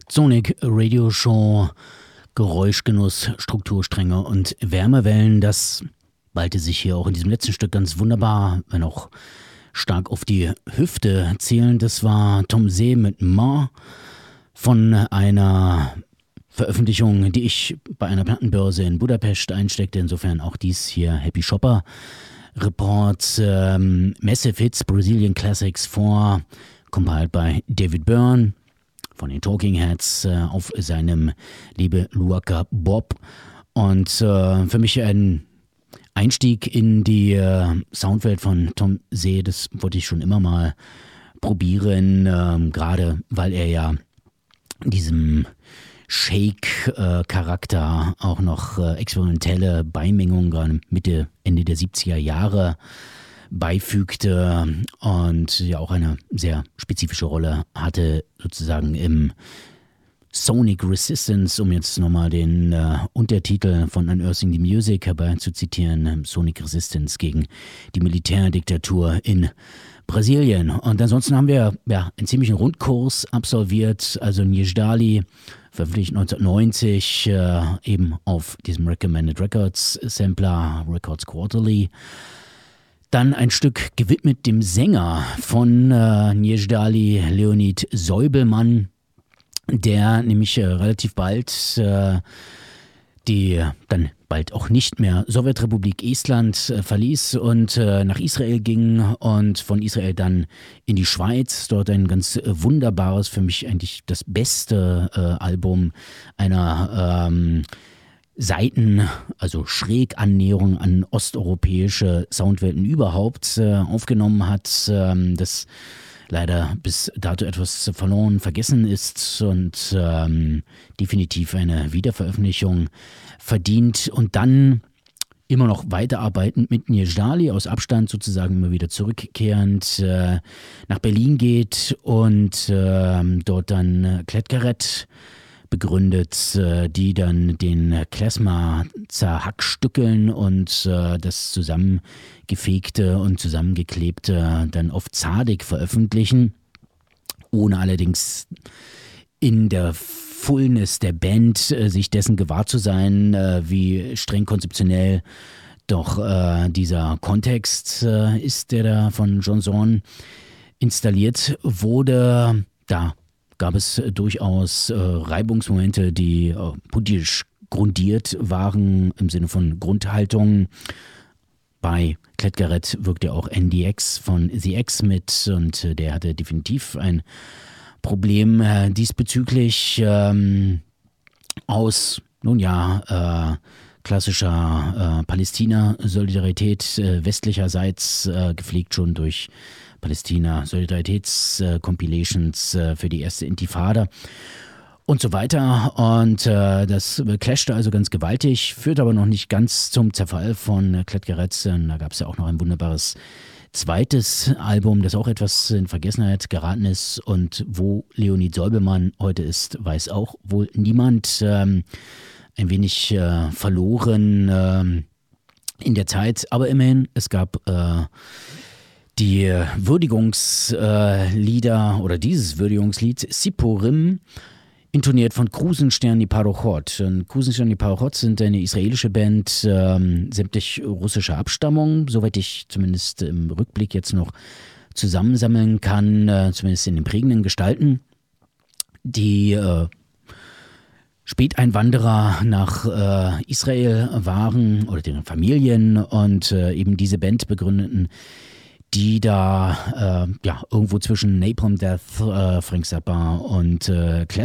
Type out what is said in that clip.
Sonic Radio Show, Geräuschgenuss, Strukturstränge und Wärmewellen. Das ballte sich hier auch in diesem letzten Stück ganz wunderbar, wenn auch stark auf die Hüfte zählend. Das war Tom See mit Ma von einer Veröffentlichung, die ich bei einer Plattenbörse in Budapest einsteckte. Insofern auch dies hier Happy Shopper Report. Massive Hits, Brazilian Classics 4, compiled by David Byrne von den Talking Heads auf seinem Liebe Luaka Bob. Und für mich ein Einstieg in die Soundwelt von Tom See, das wollte ich schon immer mal probieren, gerade weil er ja diesem Shake-Charakter auch noch experimentelle Beimengungen gerade Mitte, Ende der 70er Jahre beifügte und ja auch eine sehr spezifische Rolle hatte, sozusagen im Sonic Resistance, um jetzt nochmal den Untertitel von Unearthing the Music herbei zu zitieren, Sonic Resistance gegen die Militärdiktatur in Brasilien. Und ansonsten haben wir ja einen ziemlichen Rundkurs absolviert, also Njezdali, veröffentlicht 1990, eben auf diesem Recommended Records Sampler, Records Quarterly. Dann ein Stück gewidmet dem Sänger von Njezdali, Leonid Säubelmann, der nämlich relativ bald die dann bald auch nicht mehr Sowjetrepublik Estland verließ und nach Israel ging und von Israel dann in die Schweiz. Dort ein ganz wunderbares, für mich eigentlich das beste Album einer also Schrägannäherung an osteuropäische Soundwelten überhaupt aufgenommen hat, das leider bis dato etwas verloren, vergessen ist und definitiv eine Wiederveröffentlichung verdient. Und dann immer noch weiterarbeitend mit Njezdali, aus Abstand sozusagen immer wieder zurückkehrend, nach Berlin geht und dort dann Klettgerät begründet, die dann den Klezmer zerhackstückeln und das zusammengefegte und zusammengeklebte dann auf Tzadik veröffentlichen, ohne allerdings in der Fullness der Band sich dessen gewahr zu sein, wie streng konzeptionell doch dieser Kontext ist, der da von John Zorn installiert wurde. Da gab es durchaus Reibungsmomente, die politisch grundiert waren, im Sinne von Grundhaltung. Bei Klettgerät wirkte auch NDX von The X mit und der hatte definitiv ein Problem diesbezüglich aus, nun ja, klassischer Palästina-Solidarität westlicherseits, gepflegt schon durch Palästina-Solidaritäts-Compilations für die erste Intifada und so weiter. Und das clashte also ganz gewaltig, führte aber noch nicht ganz zum Zerfall von Klettgerät. Da gab es ja auch noch ein wunderbares zweites Album, das auch etwas in Vergessenheit geraten ist. Und wo Leonid Säubelmann heute ist, weiß auch wohl niemand. Ein wenig verloren in der Zeit. Aber immerhin, es gab die Würdigungslieder oder dieses Würdigungslied Sipurim, intoniert von Krusenstern die Parochot. Krusenstern die Parochot sind eine israelische Band, sämtlich russischer Abstammung, soweit ich zumindest im Rückblick jetzt noch zusammensammeln kann, zumindest in den prägenden Gestalten. Die Späteinwanderer nach Israel waren oder deren Familien und eben diese Band begründeten, die da irgendwo zwischen Napalm Death, Frank Zappa und